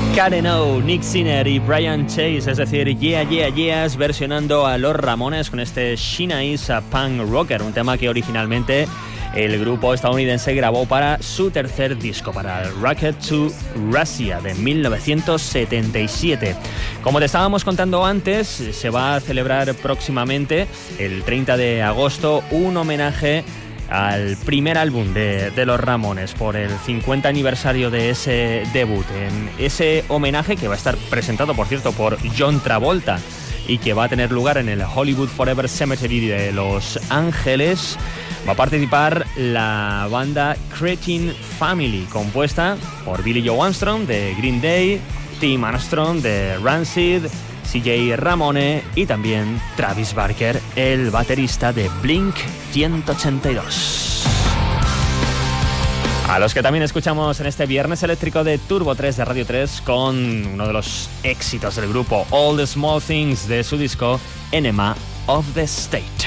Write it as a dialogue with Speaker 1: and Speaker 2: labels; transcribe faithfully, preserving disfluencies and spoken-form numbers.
Speaker 1: Karen O, Nick Sinner y Brian Chase, es decir, Yeah Yeah Yeahs, versionando a los Ramones con este Sheena Is a Punk Rocker, un tema que originalmente el grupo estadounidense grabó para su tercer disco, para el Rocket to Russia de mil novecientos setenta y siete. Como te estábamos contando antes, se va a celebrar próximamente, el treinta de agosto, un homenaje al primer álbum de, de los Ramones por el cincuenta aniversario de ese debut. En ese homenaje, que va a estar presentado, por cierto, por John Travolta y que va a tener lugar en el Hollywood Forever Cemetery de Los Ángeles, va a participar la banda Cretin Family, compuesta por Billy Joe Armstrong de Green Day, Tim Armstrong de Rancid, C J Ramone y también Travis Barker, el baterista de Blink ciento ochenta y dos. A los que también escuchamos en este viernes eléctrico de Turbo tres de Radio tres con uno de los éxitos del grupo, All the Small Things, de su disco Enema of the State.